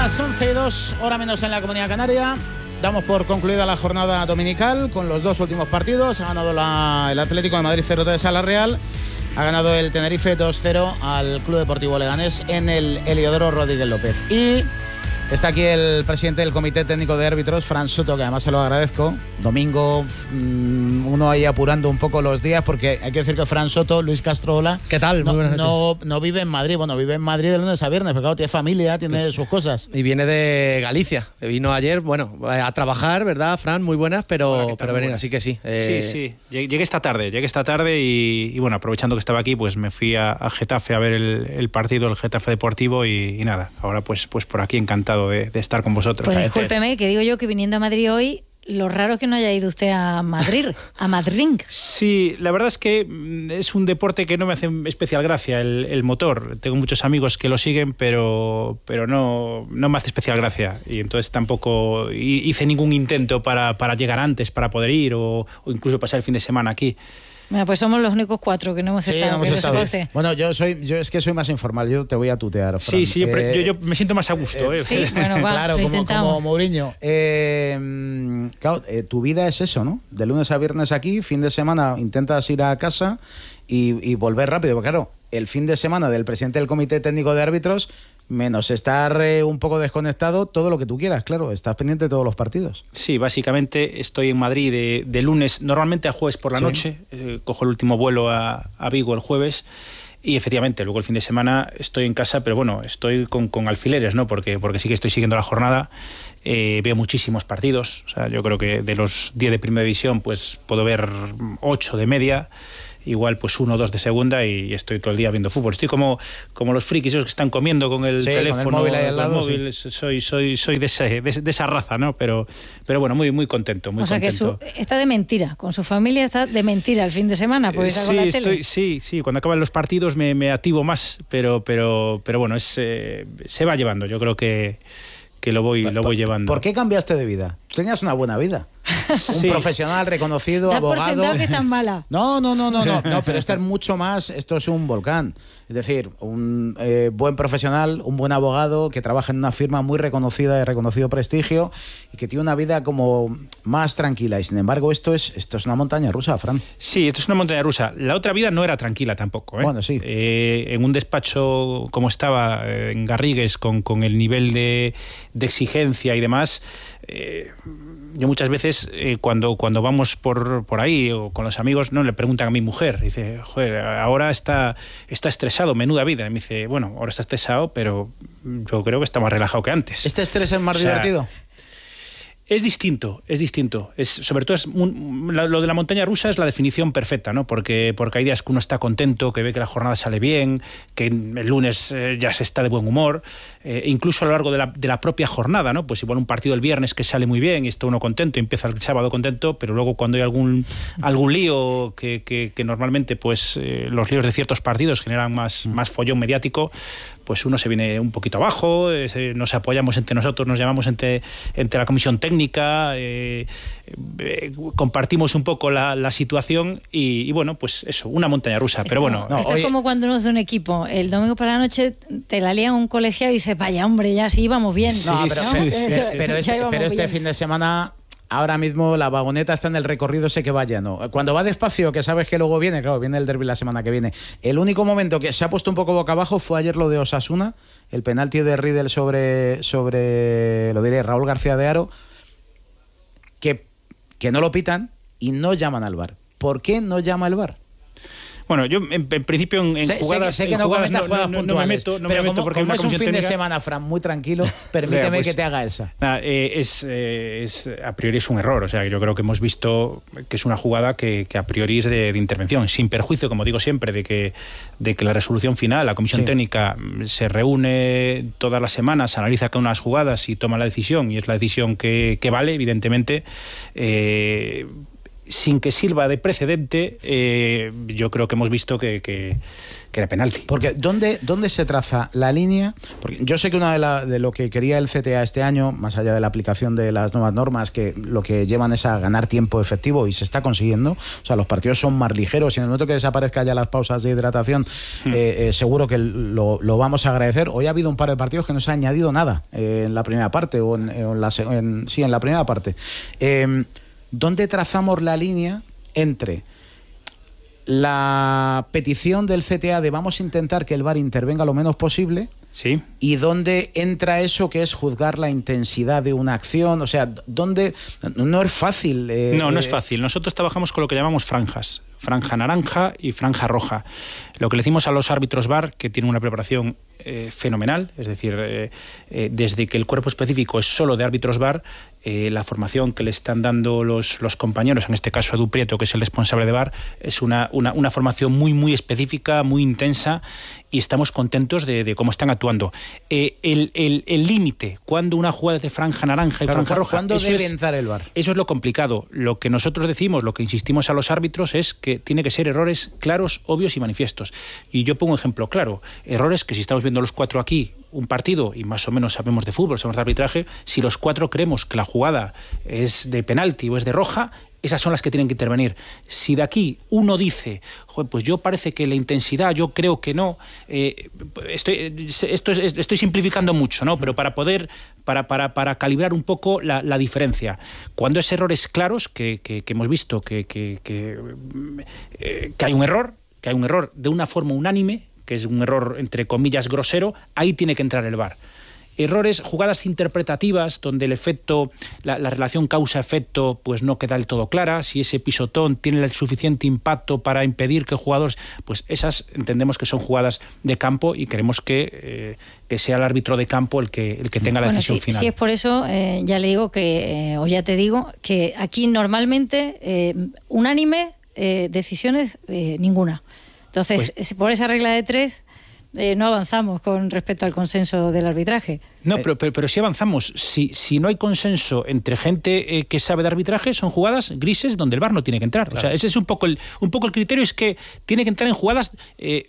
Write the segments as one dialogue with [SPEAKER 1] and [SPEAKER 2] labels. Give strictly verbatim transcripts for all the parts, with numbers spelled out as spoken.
[SPEAKER 1] las once y dos, hora menos en la Comunidad Canaria. Damos por concluida la jornada dominical con los dos últimos partidos. Ha ganado la, el Atlético de Madrid cero tres a la Real. Ha ganado el Tenerife dos cero al Club Deportivo Leganés en el Heliodoro Rodríguez López. Y está aquí el presidente del Comité Técnico de Árbitros, Fran Soto, que además se lo agradezco. Domingo, mmm, uno ahí apurando un poco los días, porque hay que decir que Fran Soto, Luis Castrola,
[SPEAKER 2] ¿qué tal?
[SPEAKER 1] No,
[SPEAKER 2] Muy buenas
[SPEAKER 1] no, no vive en Madrid. Bueno, vive en Madrid de lunes a viernes, pero claro, tiene familia, tiene sus cosas.
[SPEAKER 2] Y viene de Galicia, que vino ayer, bueno, a trabajar, ¿verdad, Fran? Muy buenas, pero, Hola, pero venir, así que sí.
[SPEAKER 3] Eh... Sí, sí. Llegué esta tarde, llegué esta tarde y, y bueno, aprovechando que estaba aquí, pues me fui a, a Getafe a ver el, el partido, el Getafe Deportivo y, y nada, ahora pues, pues por aquí encantado de, de estar con vosotros.
[SPEAKER 4] Pues discúlpeme, que digo yo que viniendo a Madrid hoy, lo raro es que no haya ido usted a Madrid, a Madrid.
[SPEAKER 3] Sí, la verdad es que es un deporte que no me hace especial gracia el, el motor. Tengo muchos amigos que lo siguen, pero, pero no, no me hace especial gracia. Y entonces tampoco hice ningún intento para, para llegar antes, para poder ir o, o incluso pasar el fin de semana aquí.
[SPEAKER 4] Bueno, pues somos los únicos cuatro que no hemos
[SPEAKER 1] sí,
[SPEAKER 4] estado.
[SPEAKER 1] No hemos estado. Bueno, yo soy, yo es que soy más informal. Yo te voy a tutear, Fran.
[SPEAKER 3] Sí, sí, eh, yo, yo me siento más a gusto. Eh,
[SPEAKER 4] eh. Sí, bueno, va,
[SPEAKER 1] claro,
[SPEAKER 4] lo
[SPEAKER 1] como,
[SPEAKER 4] intentamos.
[SPEAKER 1] como Mourinho. Eh, claro, eh, tu vida es eso, ¿no? De lunes a viernes aquí, fin de semana intentas ir a casa y, y volver rápido. Porque claro, el fin de semana del presidente del Comité Técnico de Árbitros, menos estar eh, un poco desconectado, todo lo que tú quieras, claro, estás pendiente de todos los partidos.
[SPEAKER 3] Sí, básicamente estoy en Madrid de, de lunes, normalmente a jueves por la sí. noche, eh, cojo el último vuelo a, a Vigo el jueves y efectivamente luego el fin de semana estoy en casa, pero bueno, estoy con, con alfileres, ¿no? Porque, porque sí que estoy siguiendo la jornada, eh, veo muchísimos partidos, o sea, yo creo que de los diez de primera división pues puedo ver ocho de media, igual pues uno o dos de segunda y estoy todo el día viendo fútbol. Estoy como, como los frikis esos que están comiendo con el
[SPEAKER 1] sí,
[SPEAKER 3] teléfono,
[SPEAKER 1] con el móvil ahí al lado,
[SPEAKER 3] móvil. Sí. Soy, soy, soy de, ese, de, de esa raza, ¿no? Pero, pero bueno, muy, muy contento, muy
[SPEAKER 4] o sea
[SPEAKER 3] contento.
[SPEAKER 4] que su, está de mentira, con su familia está de mentira el fin de semana, porque está
[SPEAKER 3] sí,
[SPEAKER 4] con la
[SPEAKER 3] estoy,
[SPEAKER 4] tele.
[SPEAKER 3] Sí, sí, cuando acaban los partidos me, me activo más, pero, pero, pero bueno, es, eh, se va llevando, yo creo que, que lo voy, lo voy llevando.
[SPEAKER 1] ¿Por qué cambiaste de vida? Tú tenías una buena vida.
[SPEAKER 3] Sí.
[SPEAKER 1] Un profesional reconocido,
[SPEAKER 4] da
[SPEAKER 1] abogado.
[SPEAKER 4] Por sentado que es tan mala.
[SPEAKER 1] No, no, no, no, no, no, pero esto es mucho más, esto es un volcán. Es decir, un eh, buen profesional, un buen abogado que trabaja en una firma muy reconocida, de reconocido prestigio y que tiene una vida como más tranquila. Y sin embargo, esto es, esto es una montaña rusa, Fran.
[SPEAKER 3] Sí, esto es una montaña rusa. La otra vida no era tranquila tampoco, ¿eh?
[SPEAKER 1] Bueno, sí.
[SPEAKER 3] Eh, en un despacho como estaba eh, en Garrigues, con, con el nivel de, de exigencia y demás, eh, yo muchas veces eh, cuando, cuando vamos por, por ahí o con los amigos, no le preguntan a mi mujer, dice, joder, ahora está, está estresado, menuda vida. Y me dice, bueno, ahora está estresado, pero yo creo que está más relajado que antes.
[SPEAKER 1] ¿Este estrés es más
[SPEAKER 3] o sea,
[SPEAKER 1] divertido?
[SPEAKER 3] Es distinto, es distinto. Es, sobre todo es un, la, lo de la montaña rusa es la definición perfecta, ¿no? Porque, porque hay días que uno está contento, que ve que la jornada sale bien, que el lunes eh, ya se está de buen humor, eh, incluso a lo largo de la, de la propia jornada, ¿no? Pues igual un partido el viernes que sale muy bien y está uno contento y empieza el sábado contento, pero luego cuando hay algún, algún lío que, que, que normalmente pues eh, los líos de ciertos partidos generan más, más follón mediático, pues uno se viene un poquito abajo, eh, nos apoyamos entre nosotros, nos llamamos entre, entre la comisión técnica, eh, eh, compartimos un poco la, la situación y, y bueno, pues eso, una montaña rusa.
[SPEAKER 4] Esto,
[SPEAKER 3] pero bueno,
[SPEAKER 4] no, esto
[SPEAKER 3] hoy...
[SPEAKER 4] es como cuando uno hace un equipo, el domingo por la noche te la lían un colegiado y dices, vaya hombre, ya sí íbamos bien.
[SPEAKER 1] Sí,
[SPEAKER 4] no,
[SPEAKER 1] pero,
[SPEAKER 4] ¿no?
[SPEAKER 1] sí, sí,
[SPEAKER 4] Eso,
[SPEAKER 1] sí. pero este, pero este fin de semana... Ahora mismo la vagoneta está en el recorrido ese que vaya, ¿no? Cuando va despacio, que sabes que luego viene, claro, viene el derbi la semana que viene. El único momento que se ha puesto un poco boca abajo fue ayer lo de Osasuna, el penalti de Riedel sobre, sobre lo diré, Raúl García de Haro, que, que no lo pitan y no llaman al V A R. ¿Por qué no llama el V A R?
[SPEAKER 3] Bueno, yo en, en principio en, en
[SPEAKER 1] sé,
[SPEAKER 3] jugadas...
[SPEAKER 1] Sé que, sé que no comentas no, jugadas no, puntuales, no me meto, no pero me meto como, como es un fin técnica. de semana, Fran, muy tranquilo, permíteme pues, que te haga esa.
[SPEAKER 3] Nada, eh, es, eh, es, a priori es un error, o sea, yo creo que hemos visto que es una jugada que, que a priori es de, de intervención, sin perjuicio, como digo siempre, de que, de que la resolución final, la comisión sí. técnica se reúne todas las semanas, analiza cada una de las jugadas y toma la decisión, y es la decisión que, que vale, evidentemente. Eh, sin que sirva de precedente, eh, yo creo que hemos visto que, que, que era penalti.
[SPEAKER 1] Porque ¿dónde, dónde se traza la línea? Porque yo sé que una de, la, de lo que quería el C T A este año, más allá de la aplicación de las nuevas normas, que lo que llevan es a ganar tiempo efectivo y se está consiguiendo. O sea, los partidos son más ligeros y en el momento que desaparezca ya las pausas de hidratación, hmm. eh, eh, seguro que lo, lo vamos a agradecer. Hoy ha habido un par de partidos que no se ha añadido nada eh, en la primera parte, o en, en la, en, sí, en la primera parte. Eh, ¿Dónde trazamos la línea entre la petición del C T A de vamos a intentar que el V A R intervenga lo menos posible?
[SPEAKER 3] Sí.
[SPEAKER 1] ¿Y dónde entra eso que es juzgar la intensidad de una acción? O sea, ¿dónde? No es fácil. Eh,
[SPEAKER 3] no, no es fácil. Nosotros trabajamos con lo que llamamos franjas. Franja naranja y franja roja. Lo que le decimos a los árbitros V A R, que tienen una preparación eh, fenomenal, es decir, eh, eh, desde que el cuerpo específico es solo de árbitros V A R, eh, la formación que le están dando los, los compañeros, en este caso Edu Prieto, que es el responsable de V A R, es una, una, una formación muy, muy específica, muy intensa, y estamos contentos de, de cómo están actuando. Eh, el límite, cuando una jugada es de franja naranja y
[SPEAKER 1] claro,
[SPEAKER 3] franja roja...
[SPEAKER 1] ¿Cuándo debe es, entrar el V A R?
[SPEAKER 3] Eso es lo complicado. Lo que nosotros decimos, lo que insistimos a los árbitros es que tiene que ser errores claros, obvios y manifiestos. Y yo pongo un ejemplo claro. Errores que si estamos viendo los cuatro aquí un partido y más o menos sabemos de fútbol, sabemos de arbitraje, si los cuatro creemos que la jugada es de penalti o es de roja, esas son las que tienen que intervenir. Si de aquí uno dice, joder, pues yo parece que la intensidad, yo creo que no, eh, estoy, esto es, estoy simplificando mucho, ¿no? Pero para poder, para, para, para calibrar un poco la, la diferencia. Cuando es errores claros, que, que, que hemos visto que, que, que, eh, que hay un error, que hay un error de una forma unánime, que es un error entre comillas grosero, ahí tiene que entrar el V A R. Errores, jugadas interpretativas donde el efecto, la, la relación causa-efecto pues no queda del todo clara, si ese pisotón tiene el suficiente impacto para impedir que jugadores, pues esas entendemos que son jugadas de campo y queremos que, eh, que sea el árbitro de campo el que, el que tenga la
[SPEAKER 4] bueno,
[SPEAKER 3] decisión
[SPEAKER 4] si,
[SPEAKER 3] final.
[SPEAKER 4] Si es por eso, eh, ya le digo que, eh, o ya te digo, que aquí normalmente eh, unánime, eh, decisiones eh, ninguna. Entonces, pues, por esa regla de tres... Eh, no avanzamos con respecto al consenso del arbitraje.
[SPEAKER 3] No, pero, pero, pero sí avanzamos. Si, si no hay consenso entre gente eh, que sabe de arbitraje, son jugadas grises donde el V A R no tiene que entrar. Claro. O sea, ese es un poco el, un poco el criterio, es que tiene que entrar en jugadas... Eh,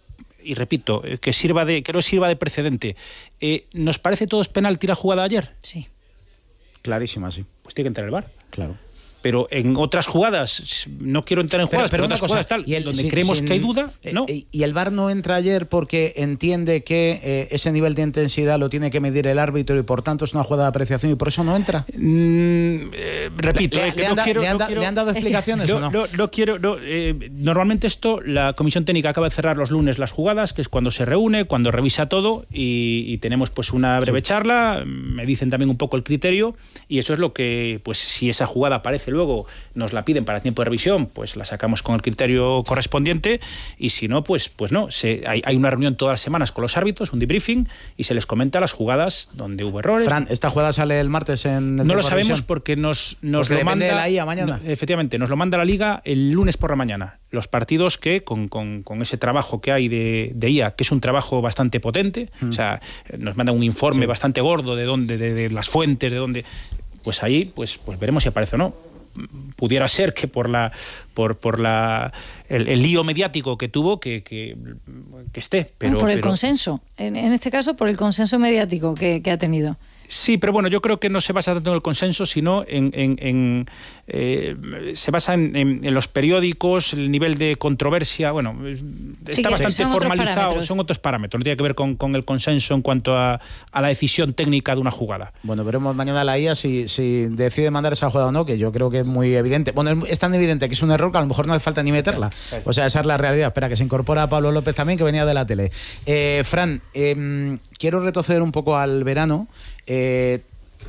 [SPEAKER 3] y repito, eh, que sirva de que no sirva de precedente. Eh, ¿Nos parece todos penalti la jugada ayer?
[SPEAKER 4] Sí.
[SPEAKER 1] Clarísima, sí.
[SPEAKER 3] Pues tiene que entrar el V A R.
[SPEAKER 1] Claro.
[SPEAKER 3] Pero en otras jugadas, no quiero entrar en jugadas, pero, pero, pero otras cosa, jugadas tal, el, donde sin, creemos sin, que hay duda, ¿no?
[SPEAKER 1] Eh, y el V A R no entra ayer porque entiende que eh, ese nivel de intensidad lo tiene que medir el árbitro y por tanto es una jugada de apreciación y por eso no entra.
[SPEAKER 3] Mm, eh, repito,
[SPEAKER 1] le,
[SPEAKER 3] eh, que
[SPEAKER 1] le,
[SPEAKER 3] no
[SPEAKER 1] anda,
[SPEAKER 3] quiero,
[SPEAKER 1] le, anda,
[SPEAKER 3] no quiero,
[SPEAKER 1] ¿Le han dado explicaciones
[SPEAKER 3] no,
[SPEAKER 1] o no?
[SPEAKER 3] No, no quiero. No, eh, normalmente esto, la comisión técnica acaba de cerrar los lunes las jugadas, que es cuando se reúne, cuando revisa todo y, y tenemos pues una breve sí. charla, me dicen también un poco el criterio y eso es lo que, pues si esa jugada aparece luego, nos la piden para tiempo de revisión, pues la sacamos con el criterio correspondiente y si no, pues, pues no. Se, hay, hay una reunión todas las semanas con los árbitros, un debriefing y se les comenta las jugadas donde hubo errores.
[SPEAKER 1] Fran, ¿esta jugada sale el martes en el
[SPEAKER 3] No lo sabemos porque nos, nos
[SPEAKER 1] porque
[SPEAKER 3] lo manda
[SPEAKER 1] de la I A mañana.
[SPEAKER 3] No, efectivamente, nos lo manda la Liga el lunes por la mañana. Los partidos que, con, con, con ese trabajo que hay de, de I A, que es un trabajo bastante potente, mm. o sea, nos manda un informe sí. bastante gordo de dónde, de, de las fuentes, de dónde, pues ahí, pues, pues veremos si aparece o no. Pudiera ser que por la por por la el, el lío mediático que tuvo que, que, que esté pero
[SPEAKER 4] por el
[SPEAKER 3] pero...
[SPEAKER 4] consenso en, en este caso por el consenso mediático que, que ha tenido.
[SPEAKER 3] Sí, pero bueno, yo creo que no se basa tanto en el consenso, sino en... en, en eh, se basa en, en, en los periódicos, el nivel de controversia, bueno, está sí, bastante son formalizado, otros son otros parámetros, no tiene que ver con, con el consenso en cuanto a, a la decisión técnica de una jugada.
[SPEAKER 1] Bueno, veremos mañana la I A si, si decide mandar esa jugada o no, que yo creo que es muy evidente. Bueno, es tan evidente que es un error que a lo mejor no hace falta ni meterla. O sea, esa es la realidad. Espera, que se incorpora Pablo López también, que venía de la tele. Eh, Fran, eh, quiero retroceder un poco al verano. Eh,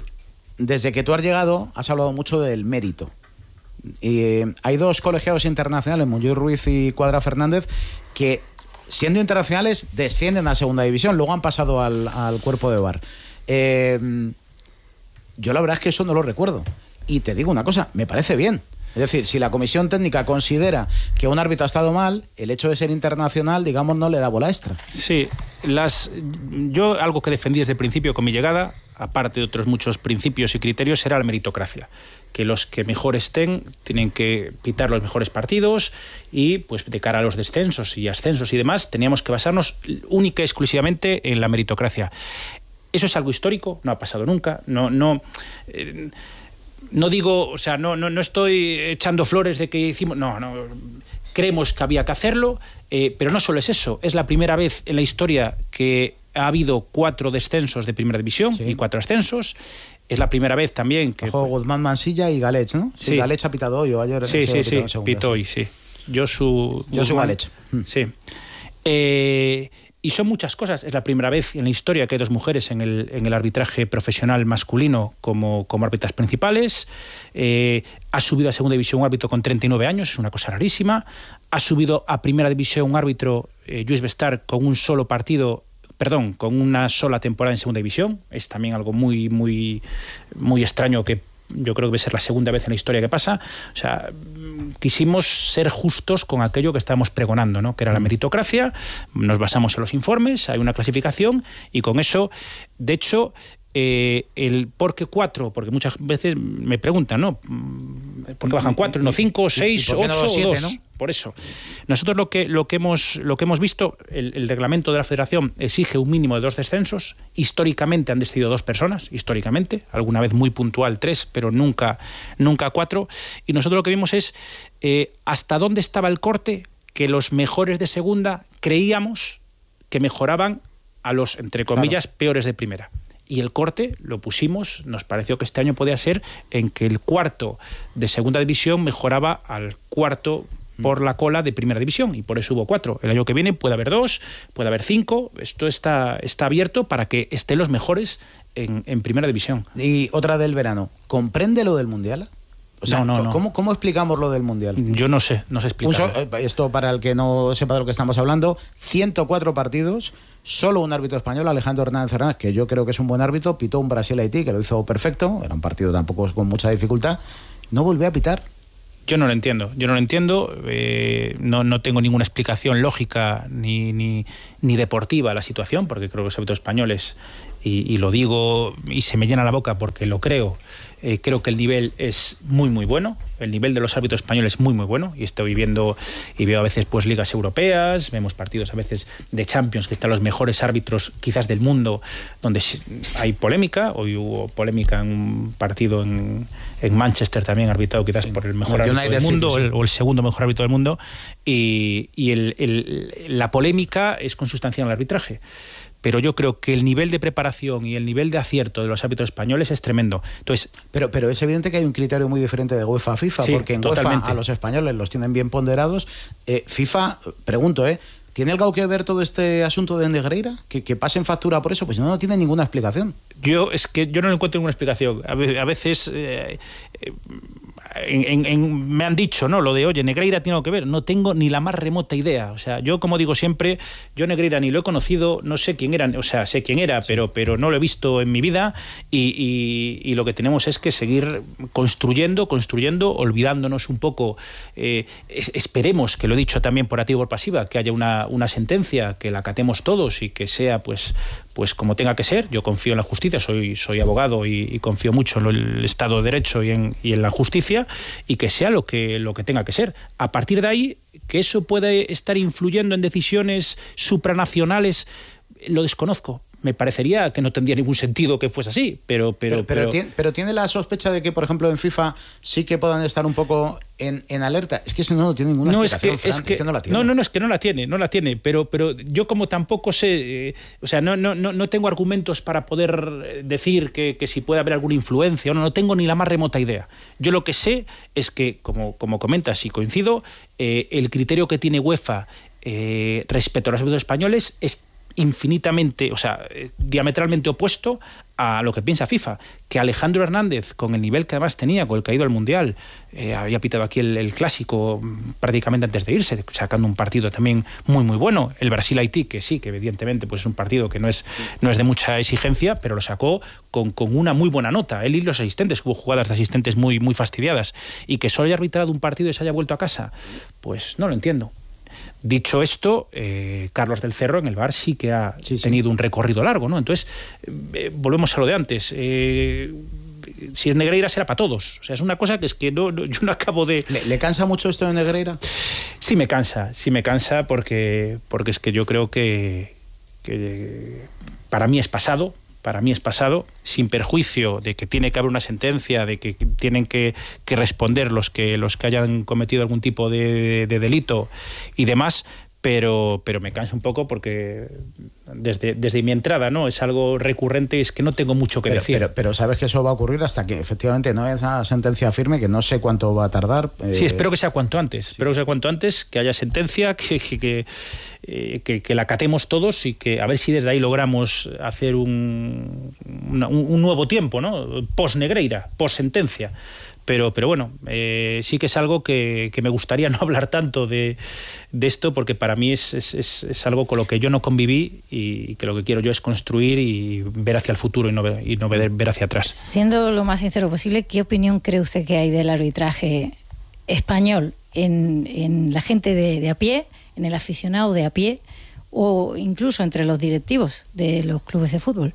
[SPEAKER 1] desde que tú has llegado has hablado mucho del mérito y eh, hay dos colegiados internacionales, Monjoy Ruiz y Cuadra Fernández, que siendo internacionales descienden a segunda división, luego han pasado al, al cuerpo de V A R. eh, yo la verdad es que eso no lo recuerdo y te digo una cosa, me parece bien. Es decir, si la comisión técnica considera que un árbitro ha estado mal, el hecho de ser internacional, digamos, no le da bola extra.
[SPEAKER 3] Sí, las, yo algo que defendí desde el principio con mi llegada, aparte de otros muchos principios y criterios, era la meritocracia. Que los que mejor estén tienen que pitar los mejores partidos y, pues, de cara a los descensos y ascensos y demás, teníamos que basarnos única y exclusivamente en la meritocracia. Eso es algo histórico, no ha pasado nunca, no... no eh, No digo, o sea, no, no, no estoy echando flores de que hicimos... No, no, creemos que había que hacerlo, eh, pero no solo es eso, es la primera vez en la historia que ha habido cuatro descensos de primera división, sí, y cuatro ascensos. Es la primera vez también que...
[SPEAKER 1] Ojo, Guzmán, Mansilla y Galech, ¿no? Sí, sí. Galech ha pitado hoy o ayer.
[SPEAKER 3] Sí, sí, sí, pitó hoy, sí. Josu...
[SPEAKER 1] Josu Galech.
[SPEAKER 3] Sí. Eh... Y son muchas cosas. Es la primera vez en la historia que hay dos mujeres en el, en el arbitraje profesional masculino como, como árbitras principales. Eh, ha subido a segunda división un árbitro con treinta y nueve años, es una cosa rarísima. Ha subido a primera división un árbitro, eh, Lluís Bestar, con un solo partido, perdón, con una sola temporada en segunda división. Es también algo muy, muy, muy extraño que yo creo que debe ser la segunda vez en la historia que pasa. O sea, quisimos ser justos con aquello que estábamos pregonando, ¿no? Que era la meritocracia. Nos basamos en los informes, hay una clasificación y con eso, de hecho, eh, el ¿por qué cuatro? Porque muchas veces me preguntan, ¿no? ¿Por qué bajan cuatro, no cinco, seis, ocho o dos? ¿No? Por eso. Nosotros lo que, lo que, hemos, lo que hemos visto, el, el reglamento de la Federación exige un mínimo de dos descensos. Históricamente han descendido dos personas, históricamente, alguna vez muy puntual tres, pero nunca, nunca cuatro. Y nosotros lo que vimos es eh, hasta dónde estaba el corte que los mejores de segunda creíamos que mejoraban a los, entre comillas, claro, peores de primera. Y el corte lo pusimos, nos pareció que este año podía ser en que el cuarto de segunda división mejoraba al cuarto por la cola de primera división, y por eso hubo cuatro. El año que viene puede haber dos, puede haber cinco. Esto está, está abierto para que estén los mejores en, en primera división.
[SPEAKER 1] Y otra del verano, ¿comprende lo del Mundial? O sea,
[SPEAKER 3] no, no, no.
[SPEAKER 1] ¿cómo, ¿cómo explicamos lo del Mundial?
[SPEAKER 3] Yo no sé, no sé explicar.
[SPEAKER 1] So, esto para el que no sepa de lo que estamos hablando, ciento cuatro partidos, solo un árbitro español, Alejandro Hernández Hernández, que yo creo que es un buen árbitro, pitó un Brasil-Haití, que lo hizo perfecto, era un partido tampoco con mucha dificultad, no volvió a pitar.
[SPEAKER 3] Yo no lo entiendo, yo no lo entiendo, eh, no, no tengo ninguna explicación lógica ni, ni, ni deportiva a la situación, porque creo que los árbitros españoles, y, y lo digo y se me llena la boca porque lo creo, eh, creo que el nivel es muy muy bueno, el nivel de los árbitros españoles es muy muy bueno, y estoy viendo y veo a veces pues ligas europeas, vemos partidos a veces de Champions que están los mejores árbitros quizás del mundo, donde hay polémica. Hoy hubo polémica en un partido en, en Manchester también, arbitrado quizás sí, por el mejor árbitro del mundo, City, sí. el, o el segundo mejor árbitro del mundo, y, y el, el, la polémica es consustancial al arbitraje. Pero yo creo que el nivel de preparación y el nivel de acierto de los árbitros españoles es tremendo. Entonces,
[SPEAKER 1] pero, pero es evidente que hay un criterio muy diferente de UEFA a FIFA, sí, porque en totalmente. UEFA a los españoles los tienen bien ponderados. Eh, FIFA, pregunto, ¿eh? ¿Tiene algo que ver todo este asunto de Negreira? ¿Que, que pasen factura por eso? Pues no, no tiene ninguna explicación.
[SPEAKER 3] Yo es que yo no encuentro ninguna explicación. A veces... Eh, eh, En, en, en, me han dicho, ¿no? Lo de, oye, Negreira tiene algo que ver. No tengo ni la más remota idea. O sea, yo, como digo siempre, yo Negreira ni lo he conocido, no sé quién era, o sea, sé quién era, sí. pero, pero no lo he visto en mi vida, y, y, y lo que tenemos es que seguir construyendo, construyendo, olvidándonos un poco. Eh, es, esperemos, que lo he dicho también por activa y por pasiva, que haya una, una sentencia, que la acatemos todos y que sea, pues, pues como tenga que ser. Yo confío en la justicia, soy, soy abogado y, y confío mucho en el Estado de Derecho y en, y en la justicia, y que sea lo que, lo que tenga que ser. A partir de ahí, que eso puede estar influyendo en decisiones supranacionales, lo desconozco. Me parecería que no tendría ningún sentido que fuese así, pero... Pero,
[SPEAKER 1] pero, pero, pero, tiene, pero tiene la sospecha de que, por ejemplo, en FIFA sí que puedan estar un poco en, en alerta. Es que eso no tiene ninguna
[SPEAKER 3] no,
[SPEAKER 1] explicación,
[SPEAKER 3] es que,
[SPEAKER 1] Fran,
[SPEAKER 3] es, que,
[SPEAKER 1] es que no la tiene.
[SPEAKER 3] No, no, no, es que no la tiene, no la tiene, pero, pero yo como tampoco sé, eh, o sea, no, no, no, no tengo argumentos para poder decir que, que si puede haber alguna influencia, no, no tengo ni la más remota idea. Yo lo que sé es que, como, como comentas y coincido, eh, el criterio que tiene UEFA eh, respecto a los árbitros españoles es infinitamente, o sea, diametralmente opuesto a lo que piensa FIFA, que Alejandro Hernández, con el nivel que además tenía, con el que ha ido al Mundial, eh, había pitado aquí el, el clásico prácticamente antes de irse, sacando un partido también muy muy bueno, el Brasil-Haití, que sí, que evidentemente pues es un partido que no es, no es de mucha exigencia, pero lo sacó con, con una muy buena nota, él y los asistentes, hubo jugadas de asistentes muy, muy fastidiadas, y que solo haya arbitrado un partido y se haya vuelto a casa, pues no lo entiendo. Dicho esto, eh, Carlos del Cerro en el V A R sí que ha sí, sí. tenido un recorrido largo, ¿no? Entonces, eh, volvemos a lo de antes. Eh, si es Negreira será para todos. O sea, es una cosa que es que no, no, yo no acabo de...
[SPEAKER 1] ¿Le, ¿Le cansa mucho esto de Negreira?
[SPEAKER 3] Sí me cansa, sí me cansa porque, porque es que yo creo que, que para mí es pasado, para mí es pasado, sin perjuicio de que tiene que haber una sentencia, de que tienen que, que responder los que, los que hayan cometido algún tipo de, de delito y demás, pero, pero me cansa un poco porque desde, desde mi entrada, ¿no? Es algo recurrente y es que no tengo mucho que
[SPEAKER 1] pero,
[SPEAKER 3] decir.
[SPEAKER 1] Pero, pero sabes que eso va a ocurrir hasta que efectivamente no haya esa sentencia firme, que no sé cuánto va a tardar.
[SPEAKER 3] Eh... Sí, espero que sea cuanto antes, sí. espero que sea cuanto antes, que haya sentencia, que, que, que, eh, que, que la acatemos todos y que a ver si desde ahí logramos hacer un, una, un, un nuevo tiempo, ¿no? Post-Negreira, post-sentencia. Pero, pero bueno, eh, sí que es algo que, que me gustaría no hablar tanto de, de esto, porque para mí es, es, es, es algo con lo que yo no conviví y que lo que quiero yo es construir y ver hacia el futuro y no, ver, y no ver, ver hacia atrás.
[SPEAKER 4] Siendo lo más sincero posible, ¿qué opinión cree usted que hay del arbitraje español en, en la gente de, de a pie, en el aficionado de a pie o incluso entre los directivos de los clubes de fútbol?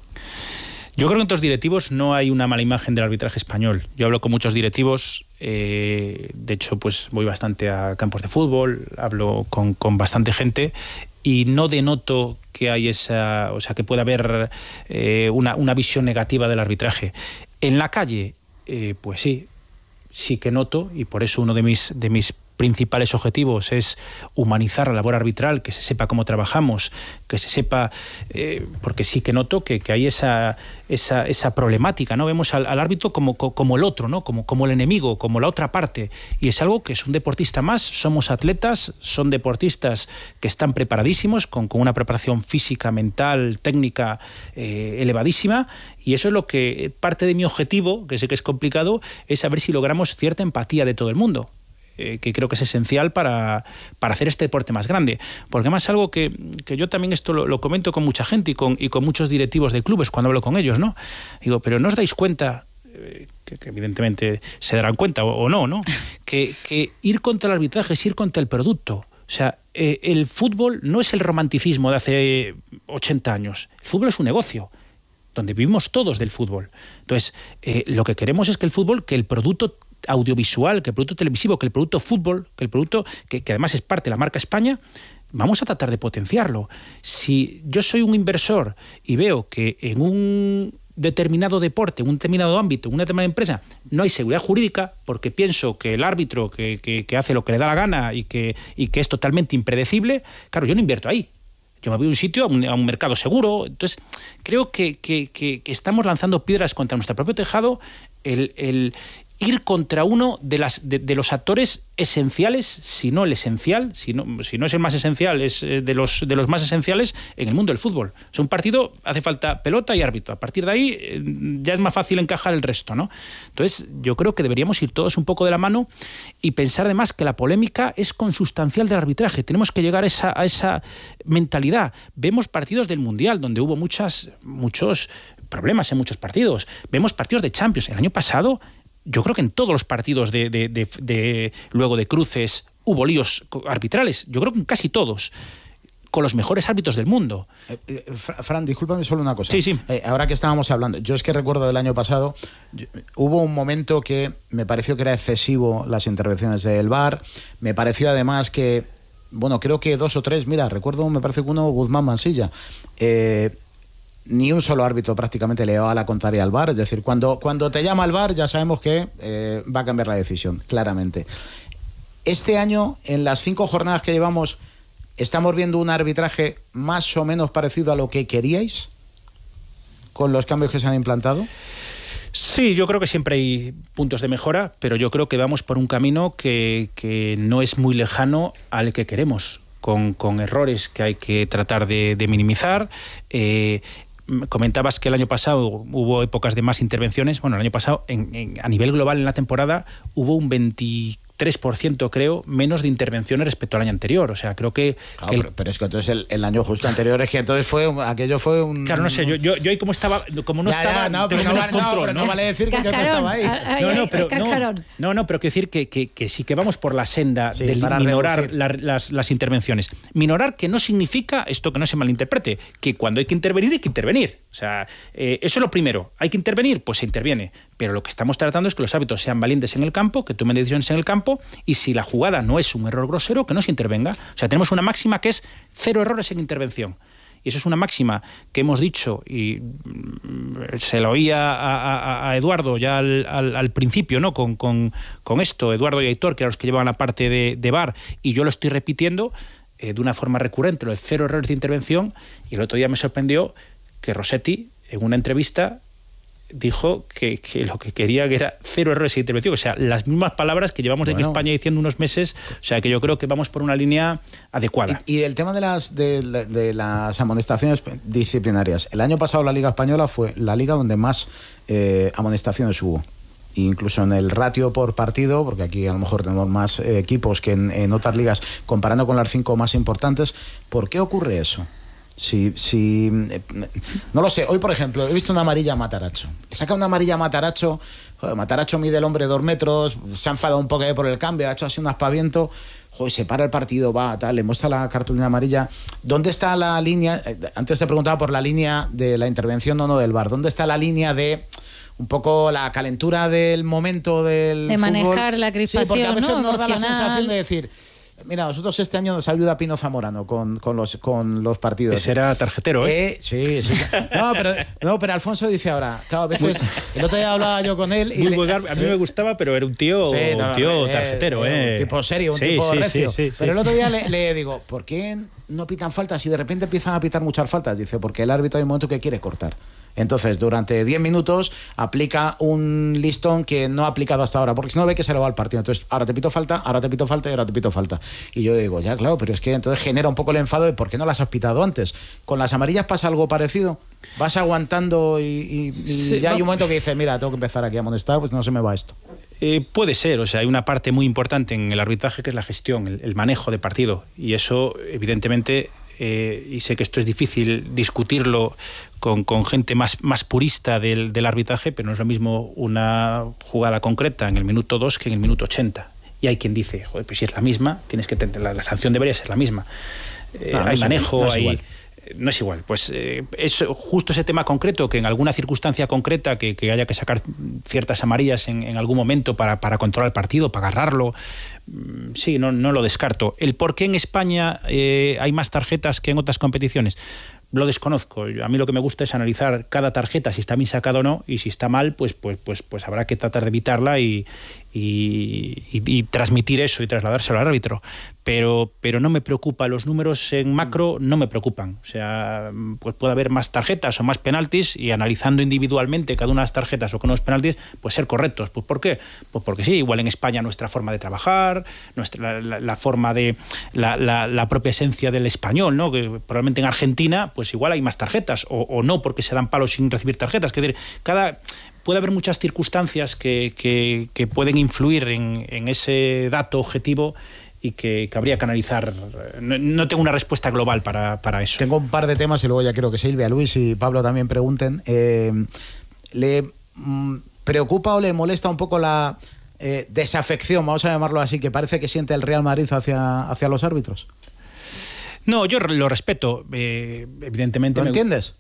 [SPEAKER 3] Yo creo que entre los directivos no hay una mala imagen del arbitraje español. Yo hablo con muchos directivos, eh, de hecho pues voy bastante a campos de fútbol, hablo con, con bastante gente y no denoto que hay esa, o sea, que pueda haber eh, una, una visión negativa del arbitraje. En la calle, eh, pues sí, sí que noto, y por eso uno de mis, de mis principales objetivos es humanizar la labor arbitral, que se sepa cómo trabajamos, que se sepa, eh, porque sí que noto que, que hay esa, esa, esa problemática, ¿no? Vemos al, al árbitro como, como el otro, ¿no? Como, como el enemigo, como la otra parte, y es algo que es un deportista más, somos atletas, son deportistas que están preparadísimos, con, con una preparación física, mental, técnica eh, elevadísima, y eso es lo que, parte de mi objetivo, que sé que es complicado, es saber si logramos cierta empatía de todo el mundo. Eh, que creo que es esencial para, para hacer este deporte más grande. Porque además es algo que, que yo también esto lo, lo comento con mucha gente y con, y con muchos directivos de clubes cuando hablo con ellos, ¿no? Digo, pero ¿no os dais cuenta, eh, que, que evidentemente se darán cuenta o, o no, ¿no? Que, que ir contra el arbitraje es ir contra el producto. O sea, eh, el fútbol no es el romanticismo de hace ochenta años. El fútbol es un negocio donde vivimos todos del fútbol. Entonces, eh, lo que queremos es que el fútbol, que el producto audiovisual, que el producto televisivo, que el producto fútbol, que el producto que, que además es parte de la marca España, vamos a tratar de potenciarlo. Si yo soy un inversor y veo que en un determinado deporte, en un determinado ámbito, en una determinada empresa, no hay seguridad jurídica, porque pienso que el árbitro que, que, que hace lo que le da la gana y que, y que es totalmente impredecible, claro, yo no invierto ahí. Yo me voy a un sitio, a un, a un mercado seguro. Entonces, creo que, que, que, que estamos lanzando piedras contra nuestro propio tejado. El, el ir contra uno de, las, de, de los actores esenciales, si no el esencial, si no, si no es el más esencial, es de los, de los más esenciales en el mundo del fútbol. O sea, un partido hace falta pelota y árbitro. A partir de ahí eh, ya es más fácil encajar el resto, ¿no? Entonces, yo creo que deberíamos ir todos un poco de la mano y pensar además que la polémica es consustancial del arbitraje. Tenemos que llegar a esa, a esa mentalidad. Vemos partidos del Mundial donde hubo muchas, muchos problemas en muchos partidos. Vemos partidos de Champions. El año pasado, yo creo que en todos los partidos de, de, de, de luego de cruces hubo líos arbitrales. Yo creo que en casi todos, con los mejores árbitros del mundo.
[SPEAKER 1] Eh, eh, Fran, discúlpame solo una cosa.
[SPEAKER 3] Sí, sí.
[SPEAKER 1] Eh, ahora que estábamos hablando, yo es que recuerdo del año pasado, yo, hubo un momento que me pareció que era excesivo las intervenciones del V A R. Me pareció además que, bueno, creo que dos o tres, mira, recuerdo, me parece que uno, Guzmán Mansilla, eh, ni un solo árbitro prácticamente le daba la contraria al V A R. Es decir, cuando, cuando te llama el V A R ya sabemos que eh, va a cambiar la decisión, claramente. Este año, en las cinco jornadas que llevamos, ¿estamos viendo un arbitraje más o menos parecido a lo que queríais con los cambios que se han implantado?
[SPEAKER 3] Sí, yo creo que siempre hay puntos de mejora, pero yo creo que vamos por un camino que, que no es muy lejano al que queremos, con, con errores que hay que tratar de, de minimizar, eh, Comentabas que el año pasado hubo épocas de más intervenciones. Bueno, el año pasado, en, en, a nivel global en la temporada, hubo un veintitrés por ciento, creo, menos de intervenciones respecto al año anterior. O sea, creo que...
[SPEAKER 1] Claro,
[SPEAKER 3] que el...
[SPEAKER 1] pero, pero es que entonces el, el año justo anterior es que entonces fue aquello fue un...
[SPEAKER 3] Claro, no sé, yo, yo, yo ahí como estaba, como no
[SPEAKER 1] ya,
[SPEAKER 3] estaba...
[SPEAKER 1] Ya, no, pero no,
[SPEAKER 3] menos
[SPEAKER 1] no,
[SPEAKER 3] control,
[SPEAKER 1] pero no,
[SPEAKER 3] ¿no?
[SPEAKER 1] vale decir que
[SPEAKER 4] Cascarón.
[SPEAKER 1] yo no estaba ahí.
[SPEAKER 4] Ay,
[SPEAKER 3] No, no,
[SPEAKER 4] ay,
[SPEAKER 3] pero no, no, no, pero quiero decir que, que, que sí que vamos por la senda
[SPEAKER 1] Sí,
[SPEAKER 3] de
[SPEAKER 1] para
[SPEAKER 3] minorar
[SPEAKER 1] reducir.
[SPEAKER 3] la, las, las intervenciones. Minorar que no significa, esto que no se malinterprete, que cuando hay que intervenir hay que intervenir. O sea, eh, eso es lo primero. ¿Hay que intervenir? Pues se interviene. Pero lo que estamos tratando es que los árbitros sean valientes en el campo, que tomen decisiones en el campo, y si la jugada no es un error grosero, que no se intervenga. O sea, tenemos una máxima que es cero errores en intervención. Y eso es una máxima que hemos dicho, y se lo oía a, a, a Eduardo ya al, al, al principio, ¿no? Con, con, con esto, Eduardo y Aitor, que eran los que llevaban la parte de, de V A R, y yo lo estoy repitiendo eh, de una forma recurrente, lo de cero errores de intervención, y el otro día me sorprendió que Rossetti, en una entrevista, dijo que, que lo que quería que era cero errores de intervención. O sea, las mismas palabras que llevamos bueno. en España diciendo unos meses. O sea, que yo creo que vamos por una línea adecuada.
[SPEAKER 1] Y, y el tema de las, de, de las amonestaciones disciplinarias. El año pasado la Liga Española fue la liga donde más eh, amonestaciones hubo. Incluso en el ratio por partido, porque aquí a lo mejor tenemos más eh, equipos que en, en otras ligas, comparando con las cinco más importantes. ¿Por qué ocurre eso? Si, si, no lo sé, hoy por ejemplo he visto una amarilla a Matarazzo, saca una amarilla a Matarazzo, joder, Matarazzo mide el hombre dos metros, se ha enfadado un poco por el cambio, ha hecho así un aspaviento, joder, se para el partido, va, tal, le muestra la cartulina amarilla. ¿Dónde está la línea? Antes te preguntaba por la línea de la intervención o no del V A R, ¿dónde está la línea de un poco la calentura del momento del
[SPEAKER 4] de
[SPEAKER 1] fútbol?
[SPEAKER 4] Manejar la crispación,
[SPEAKER 1] sí, porque a veces
[SPEAKER 4] ¿no?
[SPEAKER 1] nos da la
[SPEAKER 4] Emocional.
[SPEAKER 1] sensación de decir... Mira, nosotros este año nos ayuda Pino Zamorano con, con, los, con los partidos.
[SPEAKER 3] Ese era tarjetero, ¿eh?
[SPEAKER 1] eh sí, sí. No pero, no, pero Alfonso dice ahora, claro, a veces, el otro día hablaba yo con él. Y
[SPEAKER 3] Muy
[SPEAKER 1] le,
[SPEAKER 3] vulgar, a mí me gustaba, pero era un tío,
[SPEAKER 1] sí, no,
[SPEAKER 3] un tío
[SPEAKER 1] eh,
[SPEAKER 3] tarjetero, ¿eh?
[SPEAKER 1] Un tipo serio, un
[SPEAKER 3] sí,
[SPEAKER 1] tipo
[SPEAKER 3] sí,
[SPEAKER 1] recio.
[SPEAKER 3] Sí, sí,
[SPEAKER 1] pero
[SPEAKER 3] sí.
[SPEAKER 1] el otro día le, le digo, ¿por qué no pitan faltas y de repente empiezan a pitar muchas faltas? Dice, porque el árbitro hay un momento que quiere cortar. Entonces, durante diez minutos aplica un listón que no ha aplicado hasta ahora, porque si no ve que se le va al partido. Entonces, ahora te pito falta, ahora te pito falta y ahora te pito falta. Y yo digo, ya, claro, pero es que entonces genera un poco el enfado de por qué no las has pitado antes. ¿Con las amarillas pasa algo parecido? ¿Vas aguantando y, y, y
[SPEAKER 3] sí,
[SPEAKER 1] ya
[SPEAKER 3] no.
[SPEAKER 1] hay un momento que dices, mira, tengo que empezar aquí a amonestar, pues no se me va esto?
[SPEAKER 3] Eh, puede ser, o sea, hay una parte muy importante en el arbitraje que es la gestión, el, el manejo de partido. Y eso, evidentemente... Eh, y sé que esto es difícil discutirlo con, con gente más, más purista del, del arbitraje, pero no es lo mismo una jugada concreta en el minuto dos que en el minuto ochenta. Y hay quien dice, joder, pues si es la misma, tienes que tener, la, la sanción debería ser la misma. Eh, no, no hay manejo,
[SPEAKER 1] igual, no es
[SPEAKER 3] hay...
[SPEAKER 1] igual.
[SPEAKER 3] No es igual, pues eh, es justo ese tema concreto, que en alguna circunstancia concreta que, que haya que sacar ciertas amarillas en, en algún momento para, para controlar el partido, para agarrarlo, sí, no, no lo descarto. El por qué en España eh, hay más tarjetas que en otras competiciones, lo desconozco. A mí lo que me gusta es analizar cada tarjeta, si está bien sacada o no, y si está mal, pues, pues, pues, pues habrá que tratar de evitarla y, y, y, y transmitir eso y trasladárselo al árbitro. Pero, pero no me preocupa, los números en macro no me preocupan. O sea, pues puede haber más tarjetas o más penaltis y analizando individualmente cada una de las tarjetas o con los penaltis, pues ser correctos. Pues ¿por qué? Pues porque sí, igual en España nuestra forma de trabajar, nuestra, la, la forma de, la, la, la propia esencia del español, ¿no? Que probablemente en Argentina, pues igual hay más tarjetas o, o no, porque se dan palos sin recibir tarjetas. Es decir, cada... puede haber muchas circunstancias que, que, que pueden influir en, en ese dato objetivo y que, que habría que analizar. No, no tengo una respuesta global para, para eso.
[SPEAKER 1] Tengo un par de temas y luego ya quiero que Silvia, Luis y Pablo también pregunten. Eh, ¿Le mm, preocupa o le molesta un poco la eh, desafección, vamos a llamarlo así, que parece que siente el Real Madrid hacia, hacia los árbitros?
[SPEAKER 3] No, yo lo respeto, eh, evidentemente.
[SPEAKER 1] ¿Lo
[SPEAKER 3] me...
[SPEAKER 1] entiendes?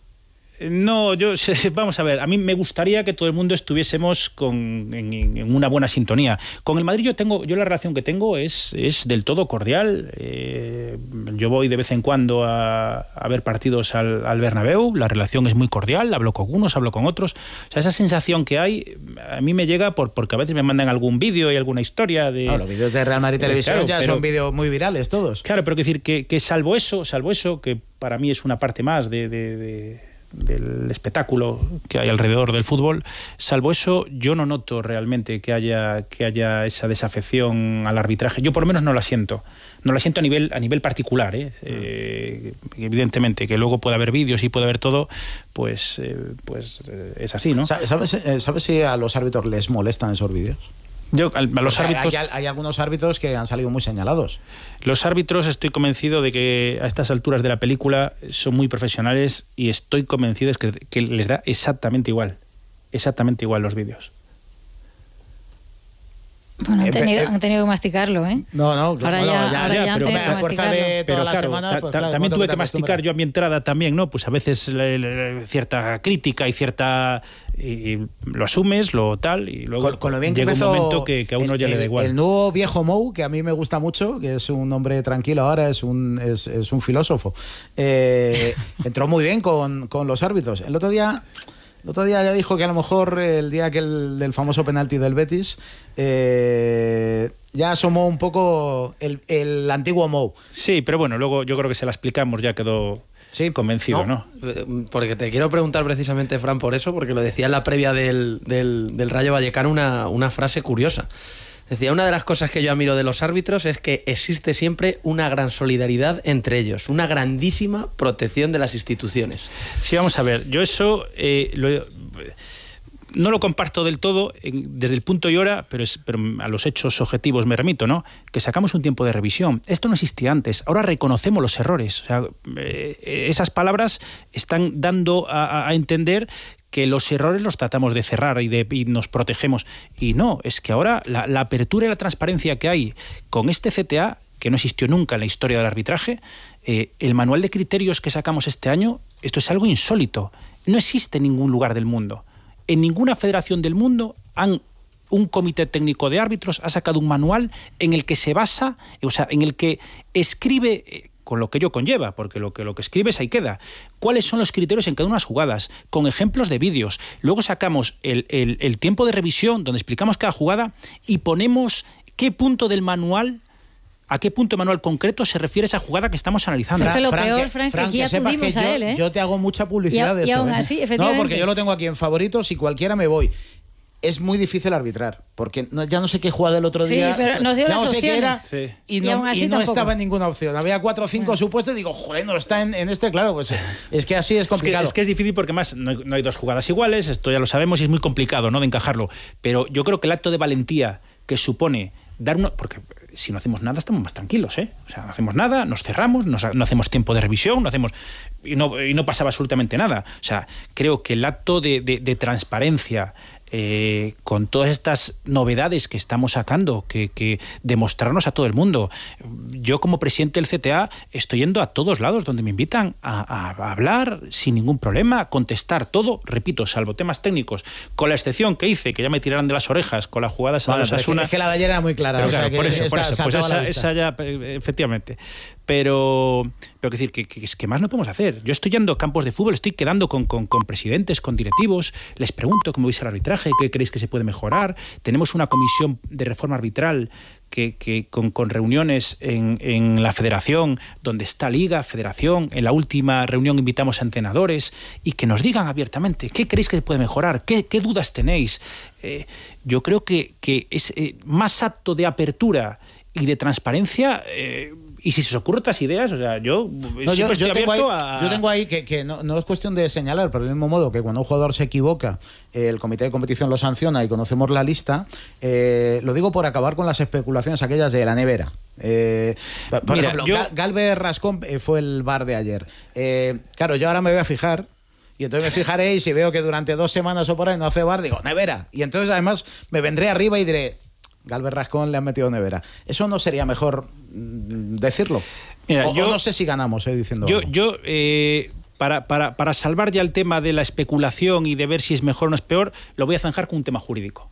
[SPEAKER 3] No, yo vamos a ver, a mí me gustaría que todo el mundo estuviésemos con, en, en una buena sintonía. Con el Madrid yo tengo, yo la relación que tengo es, es del todo cordial. Eh, yo voy de vez en cuando a, a ver partidos al, al Bernabéu, la relación es muy cordial, hablo con unos, hablo con otros. O sea, esa sensación que hay, a mí me llega por, porque a veces me mandan algún vídeo y alguna historia de...
[SPEAKER 1] No, los vídeos de Real Madrid Televisión
[SPEAKER 3] claro,
[SPEAKER 1] ya
[SPEAKER 3] pero,
[SPEAKER 1] son vídeos muy virales todos.
[SPEAKER 3] Claro, pero quiero decir que, que salvo eso, salvo eso, que para mí es una parte más de... de, de del espectáculo que hay alrededor del fútbol, salvo eso, yo no noto realmente que haya, que haya esa desafección al arbitraje. Yo por lo menos no la siento. No la siento a nivel, a nivel particular, ¿eh? Eh, evidentemente, que luego puede haber vídeos y puede haber todo, pues, eh, pues eh, es así, ¿no?
[SPEAKER 1] ¿Sabes, ¿Sabes si a los árbitros les molestan esos vídeos?
[SPEAKER 3] Yo, a los árbitros,
[SPEAKER 1] hay, hay algunos árbitros que han salido muy señalados.
[SPEAKER 3] Los árbitros, estoy convencido de que a estas alturas de la película son muy profesionales y estoy convencido de que, que les da exactamente igual, exactamente igual los vídeos.
[SPEAKER 4] Bueno, han tenido, eh, eh, han tenido que masticarlo, ¿eh?
[SPEAKER 1] No, no, claro.
[SPEAKER 4] Ahora ya,
[SPEAKER 1] no, ya,
[SPEAKER 4] ahora
[SPEAKER 1] ya,
[SPEAKER 4] ya
[SPEAKER 1] pero
[SPEAKER 4] han
[SPEAKER 1] a fuerza de todas
[SPEAKER 3] pero,
[SPEAKER 1] las
[SPEAKER 3] claro,
[SPEAKER 1] semanas... Pues, claro,
[SPEAKER 3] también tuve que masticar yo a mi entrada también, ¿no? Pues a veces le, le, cierta crítica y cierta... Y lo asumes, lo tal, y luego
[SPEAKER 1] con, con lo bien que
[SPEAKER 3] llega
[SPEAKER 1] empezó
[SPEAKER 3] un momento que, que a uno
[SPEAKER 1] el,
[SPEAKER 3] ya le da igual.
[SPEAKER 1] El nuevo viejo Mou, que a mí me gusta mucho, que es un hombre tranquilo ahora, es un, es, es un filósofo, eh, entró muy bien con, con los árbitros. El otro día... El otro día ya dijo que a lo mejor el día que el del famoso penalti del Betis eh, ya asomó un poco el, el antiguo Mou.
[SPEAKER 3] Sí, pero bueno, luego yo creo que se la explicamos, ya quedó sí, convencido, ¿no?
[SPEAKER 2] ¿no? Porque te quiero preguntar precisamente, Fran, por eso, porque lo decía en la previa del, del, del Rayo Vallecano una, una frase curiosa. Decía, una de las cosas que yo admiro de los árbitros es que existe siempre una gran solidaridad entre ellos, una grandísima protección de las instituciones.
[SPEAKER 3] Sí, vamos a ver, yo eso eh, lo, no lo comparto del todo en, desde el punto y hora, pero, es, pero a los hechos objetivos me remito, ¿no? Que sacamos un tiempo de revisión. Esto no existía antes, ahora reconocemos los errores. O sea, eh, esas palabras están dando a, a entender que los errores los tratamos de cerrar y, de, y nos protegemos. Y no, es que ahora la, la apertura y la transparencia que hay con este C T A, que no existió nunca en la historia del arbitraje, eh, el manual de criterios que sacamos este año, esto es algo insólito. No existe en ningún lugar del mundo. En ninguna federación del mundo han, un comité técnico de árbitros ha sacado un manual en el que se basa, o sea, en el que escribe... Eh, con lo que ello conlleva, porque lo que, lo que escribes ahí queda. ¿Cuáles son los criterios en cada una de las jugadas? Con ejemplos de vídeos. Luego sacamos el, el, el tiempo de revisión, donde explicamos cada jugada, y ponemos qué punto del manual, a qué punto del manual concreto se refiere esa jugada que estamos analizando.
[SPEAKER 4] Fra, lo Frank, peor, Frank, Frank, que aquí acudimos a él, ¿eh?
[SPEAKER 1] Yo te hago mucha publicidad
[SPEAKER 4] y,
[SPEAKER 1] de
[SPEAKER 4] y
[SPEAKER 1] eso.
[SPEAKER 4] aún
[SPEAKER 1] ¿eh?
[SPEAKER 4] así, efectivamente.
[SPEAKER 1] No, porque yo lo tengo aquí en favoritos y cualquiera me voy. Es muy difícil arbitrar, porque no, ya no sé qué jugada el otro día.
[SPEAKER 4] Sí, pero nos dio
[SPEAKER 1] ya
[SPEAKER 4] las
[SPEAKER 1] no sé
[SPEAKER 4] opciones.
[SPEAKER 1] Qué era,
[SPEAKER 4] sí.
[SPEAKER 1] Y no, y y no estaba en ninguna opción. Había cuatro o cinco bueno. supuestos y digo, joder, no está en, en este, claro, pues es que así es complicado.
[SPEAKER 3] Es que es, que es difícil porque más no hay, no hay dos jugadas iguales, esto ya lo sabemos y es muy complicado, ¿no?, de encajarlo. Pero yo creo que el acto de valentía que supone dar uno... Porque si no hacemos nada estamos más tranquilos, ¿eh? O sea, no hacemos nada, nos cerramos, nos, no hacemos tiempo de revisión, no hacemos... Y no, y no pasaba absolutamente nada. O sea, creo que el acto de, de, de transparencia... Eh, con todas estas novedades que estamos sacando, que, que demostrarnos a todo el mundo. Yo como presidente del C T A estoy yendo a todos lados donde me invitan a, a, a hablar sin ningún problema, a contestar todo, repito, salvo temas técnicos, con la excepción que hice, que ya me tiraron de las orejas con las jugadas
[SPEAKER 1] bueno,
[SPEAKER 3] a Osasuna.
[SPEAKER 1] Es que la de ayer era muy clara.
[SPEAKER 3] Pero,
[SPEAKER 1] o sea,
[SPEAKER 3] claro,
[SPEAKER 1] que
[SPEAKER 3] por eso,
[SPEAKER 1] esta,
[SPEAKER 3] por eso pues esa, esa ya, efectivamente. Pero, pero que decir, que, que, que más no podemos hacer. Yo estoy yendo a campos de fútbol, estoy quedando con, con, con presidentes, con directivos, les pregunto cómo veis el arbitraje, qué creéis que se puede mejorar. Tenemos una comisión de reforma arbitral que, que con, con reuniones en, en la federación, donde está Liga, Federación. En la última reunión invitamos a entrenadores y que nos digan abiertamente qué creéis que se puede mejorar, qué, qué dudas tenéis. Eh, yo creo que, que es eh, más acto de apertura y de transparencia... Eh, Y si se os ocurren otras ideas, o sea, yo
[SPEAKER 1] no,
[SPEAKER 3] siempre
[SPEAKER 1] yo,
[SPEAKER 3] estoy
[SPEAKER 1] yo
[SPEAKER 3] abierto
[SPEAKER 1] ahí,
[SPEAKER 3] a...
[SPEAKER 1] Yo tengo ahí que, que no, no es cuestión de señalar, pero del mismo modo que cuando un jugador se equivoca, eh, el comité de competición lo sanciona y conocemos la lista, eh, lo digo por acabar con las especulaciones aquellas de la nevera. Eh, por Mira, ejemplo, yo... Galvez Rascón fue el V A R de ayer. Eh, claro, yo ahora me voy a fijar... Y entonces me fijaré y si veo que durante dos semanas o por ahí no hace V A R, digo, nevera. Y entonces además me vendré arriba y diré... Galvez Rascón le han metido nevera. ¿Eso no sería mejor decirlo? Mira, o, yo, o no sé si ganamos eh, diciendo
[SPEAKER 3] yo,
[SPEAKER 1] algo.
[SPEAKER 3] Yo, eh, para, para, para salvar ya el tema de la especulación y de ver si es mejor o no es peor, lo voy a zanjar con un tema jurídico.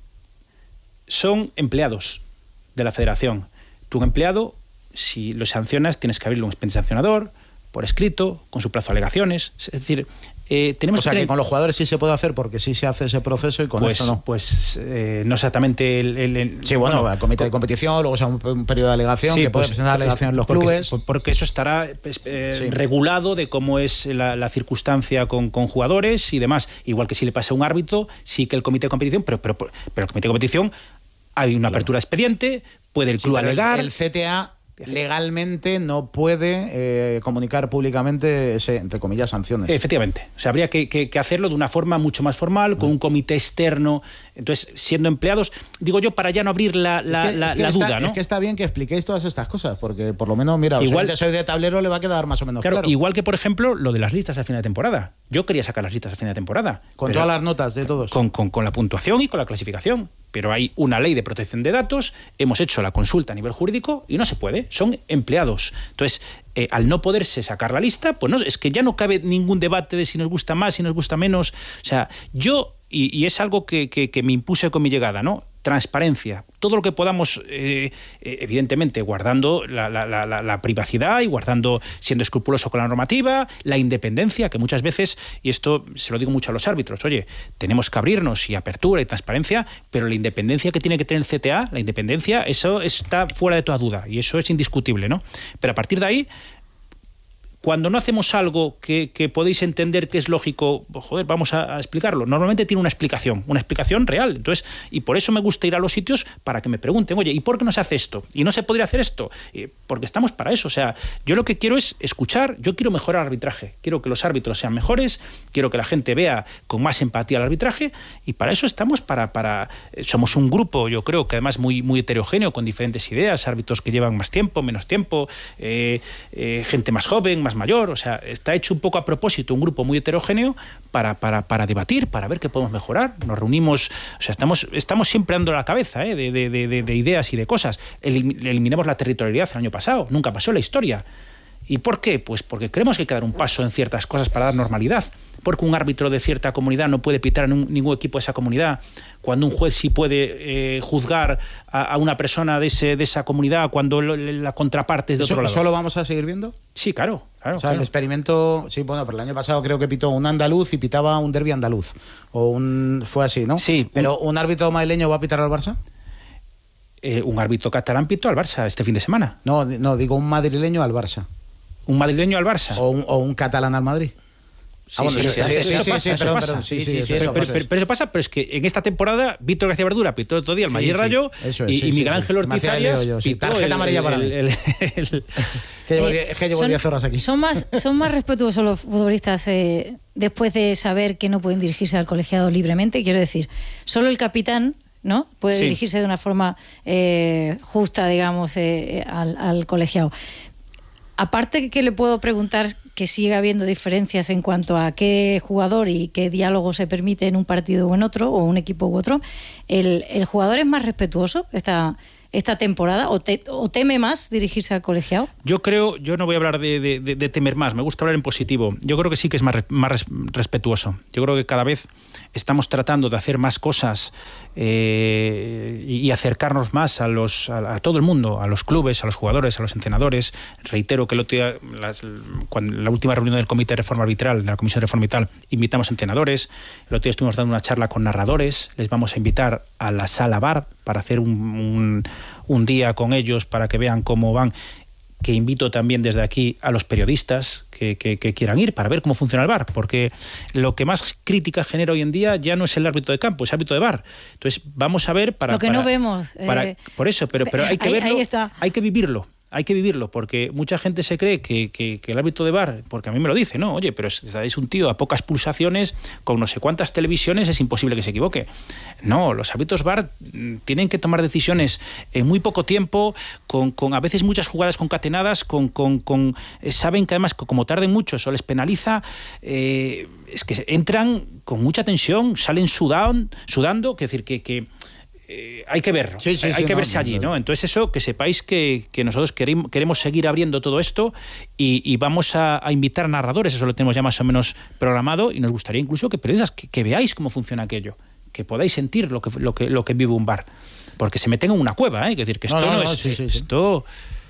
[SPEAKER 3] Son empleados de la federación. Tu empleado, si lo sancionas, tienes que abrirle un expediente sancionador, por escrito, con su plazo de alegaciones. Es decir, eh, tenemos
[SPEAKER 1] o sea,
[SPEAKER 3] que,
[SPEAKER 1] que con los jugadores sí se puede hacer porque sí se hace ese proceso y con
[SPEAKER 3] pues,
[SPEAKER 1] esto no.
[SPEAKER 3] Pues eh, no exactamente el... el, el
[SPEAKER 1] sí, bueno, bueno, el comité de competición, luego sea un, un periodo de alegación,
[SPEAKER 3] sí,
[SPEAKER 1] que
[SPEAKER 3] pues,
[SPEAKER 1] puede presentar alegación en los
[SPEAKER 3] porque,
[SPEAKER 1] clubes.
[SPEAKER 3] Porque eso estará pues, eh,
[SPEAKER 1] sí.
[SPEAKER 3] regulado de cómo es la, la circunstancia con, con jugadores y demás. Igual que si le pasa a un árbitro, sí que el comité de competición, pero, pero, pero el comité de competición hay una claro. apertura de expediente, puede el club sí, alegar...
[SPEAKER 1] El, el C T A... legalmente no puede eh, comunicar públicamente ese, entre comillas, sanciones.
[SPEAKER 3] Efectivamente. O sea, habría que, que, que hacerlo de una forma mucho más formal, con un comité externo. Entonces, siendo empleados, digo yo, para ya no abrir la, la, es que, la, es que la
[SPEAKER 1] está,
[SPEAKER 3] duda, ¿no?
[SPEAKER 1] Es que está bien que expliquéis todas estas cosas, porque por lo menos, mira,
[SPEAKER 3] igual
[SPEAKER 1] si soy de tablero le va a quedar más o menos claro, claro.
[SPEAKER 3] Igual que, por ejemplo, lo de las listas al final de temporada. Yo quería sacar las listas al final de temporada.
[SPEAKER 1] Con todas las notas de todos.
[SPEAKER 3] Con, con, con la puntuación y con la clasificación. Pero hay una ley de protección de datos, hemos hecho la consulta a nivel jurídico y no se puede, son empleados. Entonces, eh, al no poderse sacar la lista, pues no, es que ya no cabe ningún debate de si nos gusta más, si nos gusta menos. O sea, yo, y, y es algo que, que, que me impuse con mi llegada, ¿no? Transparencia, todo lo que podamos, eh, evidentemente, guardando la, la, la, la privacidad y guardando, siendo escrupuloso con la normativa, la independencia, que muchas veces, y esto se lo digo mucho a los árbitros, oye, tenemos que abrirnos y apertura y transparencia, pero la independencia que tiene que tener el C T A, la independencia, eso está fuera de toda duda y eso es indiscutible, ¿no? Pero a partir de ahí, cuando no hacemos algo que, que podéis entender que es lógico, joder, vamos a, a explicarlo. Normalmente tiene una explicación, una explicación real. Entonces, y por eso me gusta ir a los sitios para que me pregunten, oye, ¿y por qué no se hace esto? ¿Y no se podría hacer esto? Eh, porque estamos para eso. O sea, yo lo que quiero es escuchar, yo quiero mejorar el arbitraje. Quiero que los árbitros sean mejores, quiero que la gente vea con más empatía el arbitraje y para eso estamos para... para somos un grupo, yo creo, que además muy, muy heterogéneo, con diferentes ideas, árbitros que llevan más tiempo, menos tiempo, eh, eh, gente más joven, más mayor, o sea, está hecho un poco a propósito, un grupo muy heterogéneo para, para, para debatir, para ver qué podemos mejorar. Nos reunimos, o sea, estamos, estamos siempre dando la cabeza ¿eh? de, de, de, de ideas y de cosas. Elim, eliminamos la territorialidad el año pasado, nunca pasó en la historia. ¿Y por qué? Pues porque creemos que hay que dar un paso en ciertas cosas para dar normalidad. Porque un árbitro de cierta comunidad no puede pitar en un, ningún equipo de esa comunidad, cuando un juez sí puede eh, juzgar a, a una persona de, ese, de esa comunidad cuando lo, la contraparte es de otro lado.
[SPEAKER 1] ¿Eso lo vamos a seguir viendo?
[SPEAKER 3] Sí, claro. claro
[SPEAKER 1] o sea,
[SPEAKER 3] claro.
[SPEAKER 1] el experimento, sí, bueno, pero el año pasado creo que pitó un andaluz y pitaba un derbi andaluz. O un fue así, ¿no?
[SPEAKER 3] Sí.
[SPEAKER 1] ¿Pero un, un árbitro madrileño va a pitar al Barça?
[SPEAKER 3] Eh, un árbitro catalán pitó al Barça este fin de semana.
[SPEAKER 1] No, no, digo un madrileño al Barça.
[SPEAKER 3] ¿Un madrileño al Barça?
[SPEAKER 1] O un, o un catalán al Madrid.
[SPEAKER 3] Sí, ah, bueno, sí, sí, sí, sí, eso pasa, eso pasa. Sí, sí, sí, pero, pero, pero, pero eso pasa, pero es que en esta temporada Víctor García Verdura pitó el otro día el sí, Madrid sí, Rayo
[SPEAKER 1] es,
[SPEAKER 3] y,
[SPEAKER 1] sí,
[SPEAKER 3] y Miguel
[SPEAKER 1] sí,
[SPEAKER 3] Ángel Ortiz Arias
[SPEAKER 1] yo, sí.
[SPEAKER 3] pitó
[SPEAKER 1] tarjeta
[SPEAKER 3] el,
[SPEAKER 1] amarilla para
[SPEAKER 3] el,
[SPEAKER 1] mí.
[SPEAKER 3] El, el, el,
[SPEAKER 1] que llevo diez eh, horas aquí.
[SPEAKER 4] Son más, son más respetuosos los futbolistas eh, después de saber que no pueden dirigirse al colegiado libremente. Quiero decir, solo el capitán ¿no? puede sí. dirigirse de una forma eh, justa, digamos, eh, al, al colegiado. Aparte que le puedo preguntar que siga habiendo diferencias en cuanto a qué jugador y qué diálogo se permite en un partido o en otro, o un equipo u otro, ¿el, el jugador es más respetuoso esta, esta temporada o, te, o teme más dirigirse al colegiado?
[SPEAKER 3] Yo creo, yo no voy a hablar de, de, de, de temer más, me gusta hablar en positivo. Yo creo que sí que es más, más respetuoso. Yo creo que cada vez estamos tratando de hacer más cosas eh, y acercarnos más a, los, a, a todo el mundo, a los clubes, a los jugadores, a los entrenadores. Reitero que el otro día, las, cuando, la última reunión del Comité de Reforma Arbitral, de la Comisión de Reforma Arbitral, invitamos a entrenadores. El otro día estuvimos dando una charla con narradores. Les vamos a invitar a la sala V A R para hacer un, un, un día con ellos para que vean cómo van. Que invito también desde aquí a los periodistas que, que, que quieran ir para ver cómo funciona el V A R, porque lo que más crítica genera hoy en día ya no es el árbitro de campo, es el árbitro de V A R. Entonces vamos a ver para...
[SPEAKER 4] Lo que
[SPEAKER 3] para,
[SPEAKER 4] no vemos.
[SPEAKER 3] Para,
[SPEAKER 4] eh,
[SPEAKER 3] por eso, pero, pero hay que
[SPEAKER 4] ahí,
[SPEAKER 3] verlo,
[SPEAKER 4] ahí está.
[SPEAKER 3] hay que vivirlo. Hay que vivirlo, porque mucha gente se cree que, que, que el árbitro de V A R, porque a mí me lo dice, no, oye, pero es, es un tío a pocas pulsaciones, con no sé cuántas televisiones, es imposible que se equivoque. No, los árbitros V A R tienen que tomar decisiones en muy poco tiempo, con, con a veces muchas jugadas concatenadas, con, con, con eh, saben que además, como tarden mucho, eso les penaliza, eh, es que entran con mucha tensión, salen sudan, sudando, es decir, que... que Eh, hay que verlo,
[SPEAKER 1] sí, sí,
[SPEAKER 3] hay
[SPEAKER 1] sí,
[SPEAKER 3] que
[SPEAKER 1] no,
[SPEAKER 3] verse
[SPEAKER 1] no,
[SPEAKER 3] allí,
[SPEAKER 1] no.
[SPEAKER 3] ¿no? Entonces eso, que sepáis que, que nosotros queremos, queremos seguir abriendo todo esto y, y vamos a, a invitar a narradores, eso lo tenemos ya más o menos programado y nos gustaría incluso que periodistas, que, que veáis cómo funciona aquello, que podáis sentir lo que, lo que, lo que vive un V A R, porque se meten en una cueva, ¿eh? Es decir, que esto
[SPEAKER 1] no,
[SPEAKER 3] no,
[SPEAKER 1] no,
[SPEAKER 3] no
[SPEAKER 1] no
[SPEAKER 3] es...
[SPEAKER 1] sí, sí, sí.
[SPEAKER 3] Esto...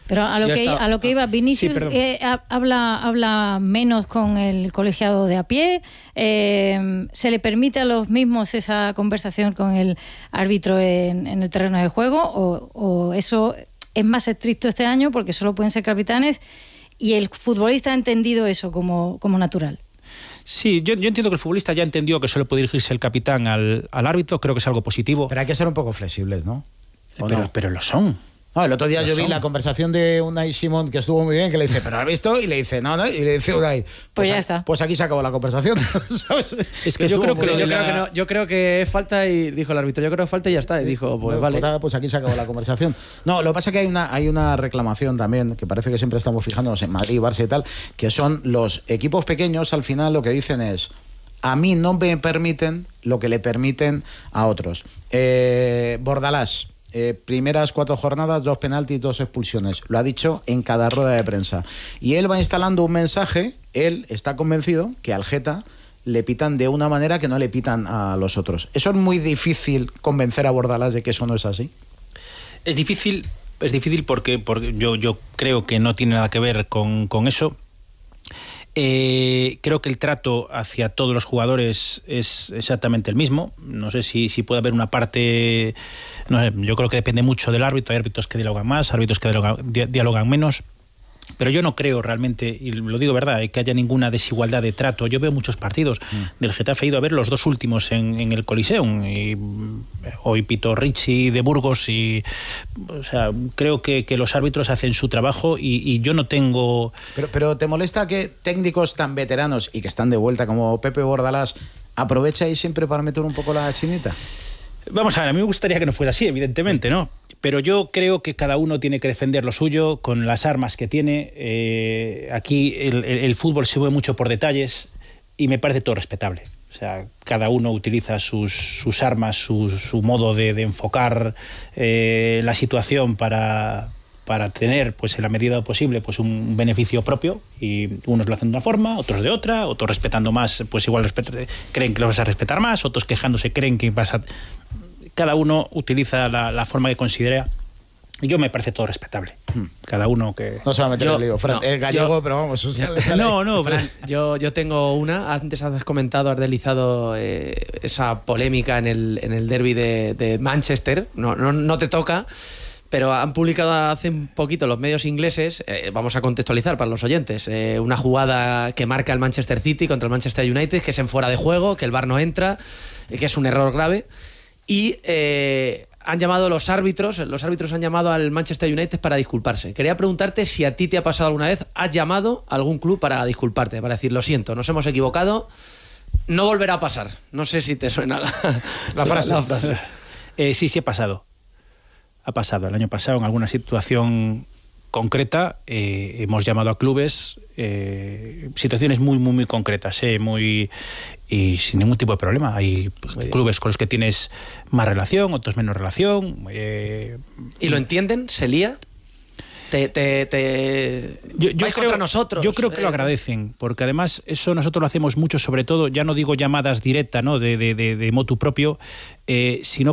[SPEAKER 4] Pero a lo, que,
[SPEAKER 2] estaba...
[SPEAKER 4] a lo que iba, Vinicius
[SPEAKER 3] sí,
[SPEAKER 4] eh, habla, habla menos con el colegiado de a pie, eh, se le permite a los mismos esa conversación con el árbitro en, en el terreno de juego, o, o eso es más estricto este año porque solo pueden ser capitanes y el futbolista ha entendido eso como, como natural.
[SPEAKER 3] Sí, yo, yo entiendo que el futbolista ya entendió que solo puede dirigirse el capitán al, al árbitro, creo que es algo positivo.
[SPEAKER 1] Pero hay que ser un poco flexibles, ¿no?
[SPEAKER 3] Pero,
[SPEAKER 1] no?
[SPEAKER 3] pero lo son.
[SPEAKER 1] No, el otro día
[SPEAKER 3] Lo
[SPEAKER 1] yo vi
[SPEAKER 3] son.
[SPEAKER 1] la conversación de Unai Simón, que estuvo muy bien, que le dice, ¿pero has visto? Y le dice, no, no, y le dice Unai, pues,
[SPEAKER 4] Pues ya
[SPEAKER 1] a,
[SPEAKER 4] está.
[SPEAKER 1] Pues aquí se acabó la conversación. ¿Sabes?
[SPEAKER 3] Es que yo creo que,
[SPEAKER 2] yo,
[SPEAKER 3] de
[SPEAKER 2] creo
[SPEAKER 3] la...
[SPEAKER 2] que no, yo creo que es falta y dijo el árbitro, yo creo que falta y ya está. Y dijo, pues
[SPEAKER 1] no,
[SPEAKER 2] vale.
[SPEAKER 1] Pues, nada, pues aquí se acabó la conversación. No, lo que pasa es que hay una, hay una reclamación también, que parece que siempre estamos fijándonos en Madrid, Barça y tal, que son los equipos pequeños, al final lo que dicen es, a mí no me permiten lo que le permiten a otros. Eh, Bordalás. Eh, primeras cuatro jornadas, dos penaltis, dos expulsiones. Lo ha dicho en cada rueda de prensa. Y él va instalando un mensaje, él está convencido que al Geta le pitan de una manera que no le pitan a los otros. Eso es muy difícil convencer a Bordalás de que eso no es así.
[SPEAKER 3] Es difícil, es difícil porque, porque yo, yo creo que no tiene nada que ver con, con eso. Eh, creo que el trato hacia todos los jugadores es exactamente el mismo. No sé si, si puede haber una parte... No sé, yo creo que depende mucho del árbitro. Hay árbitros que dialogan más, árbitros que dialogan, di- dialogan menos. Pero yo no creo realmente, y lo digo verdad, que haya ninguna desigualdad de trato. Yo veo muchos partidos mm. del Getafe, he ido a ver los dos últimos en, en el Coliseum, y hoy pitó Ricci de Burgos, y o sea, creo que, que los árbitros hacen su trabajo y, y yo no tengo...
[SPEAKER 1] Pero, pero ¿te molesta que técnicos tan veteranos y que están de vuelta como Pepe Bordalás aprovecha ahí siempre para meter un poco la chinita?
[SPEAKER 3] Vamos a ver, a mí me gustaría que no fuera así, evidentemente, ¿no? Pero yo creo que cada uno tiene que defender lo suyo con las armas que tiene. Eh, aquí el, el, el fútbol se mueve mucho por detalles y me parece todo respetable. O sea, cada uno utiliza sus, sus armas, su, su modo de, de enfocar eh, la situación para, para tener, pues en la medida posible, pues un beneficio propio, y unos lo hacen de una forma, otros de otra, otros respetando más, pues igual respet- creen que lo vas a respetar más, otros quejándose creen que vas a... Cada uno utiliza la, la forma que considera. Y yo me parece todo respetable. Cada uno que...
[SPEAKER 1] No se va a meter
[SPEAKER 2] Yo-
[SPEAKER 1] el lío. Fran,
[SPEAKER 2] no,
[SPEAKER 1] es gallego,
[SPEAKER 2] yo-
[SPEAKER 1] pero vamos. O sea,
[SPEAKER 3] No, no,
[SPEAKER 2] Fran, yo, yo tengo una. Antes has comentado, has deslizado eh, esa polémica en el, en el derbi de, de Manchester. No, no, no te toca, pero han publicado hace un poquito los medios ingleses, eh, vamos a contextualizar para los oyentes, eh, una jugada que marca el Manchester City contra el Manchester United, que es en fuera de juego, que el V A R no entra, eh, que es un error grave. Y eh, han llamado los árbitros, los árbitros han llamado al Manchester United para disculparse. Quería preguntarte si a ti te ha pasado alguna vez, has llamado a algún club para disculparte, para decir, lo siento, nos hemos equivocado, no volverá a pasar. No sé si te suena la,
[SPEAKER 1] La frase.
[SPEAKER 2] la frase.
[SPEAKER 3] Eh, sí, sí ha pasado. Ha pasado. El año pasado, en alguna situación concreta, eh, hemos llamado a clubes, eh, situaciones muy, muy, muy concretas, eh, muy... y sin ningún tipo de problema. Hay clubes con los que tienes más relación, otros menos relación. Eh,
[SPEAKER 2] ¿Y lo entienden? ¿Se lía? ¿Te, te, te...
[SPEAKER 3] yo, yo
[SPEAKER 2] vais
[SPEAKER 3] creo,
[SPEAKER 2] contra nosotros?
[SPEAKER 3] Yo creo que lo
[SPEAKER 2] Eh,
[SPEAKER 3] agradecen, porque además eso nosotros lo hacemos mucho, sobre todo, ya no digo llamadas directas, ¿no? de, de, de, de motu propio, eh, sino